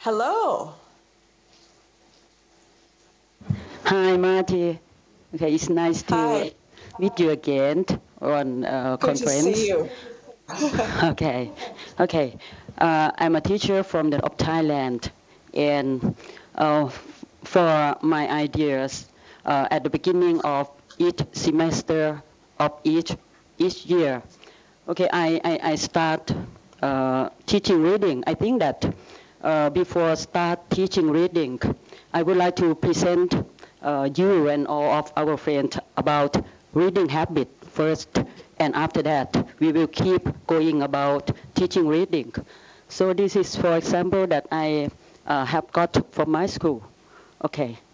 Hello. Hi, Marty. Okay, it's nice to Hi. meet you again on Good to see conference. you. Okay, okay. I'm a teacher from of Thailand, and for my ideas at the beginning of each semester of each year. Okay, I start teaching reading. I think that before start teaching reading, I would like to present you and all of our friends about reading habit first, and after that we will keep going about teaching reading. So this is, for example, that I have got from my school. Okay.